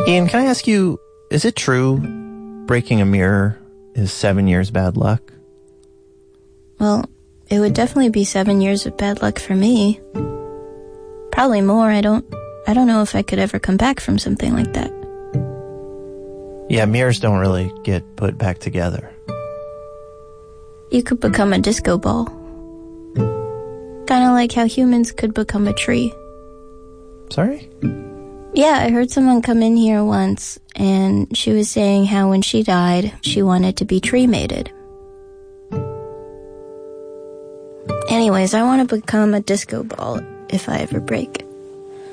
Ian, can I ask you, is it true breaking a mirror is 7 years bad luck? Well, it would definitely be 7 years of bad luck for me. Probably more. I don't know if I could ever come back from something like that. Yeah, mirrors don't really get put back together. You could become a disco ball. Kind of like how humans could become a tree. Sorry? Yeah, I heard someone come in here once, and she was saying how when she died, she wanted to be tree-mated. Anyways, I want to become a disco ball if I ever break.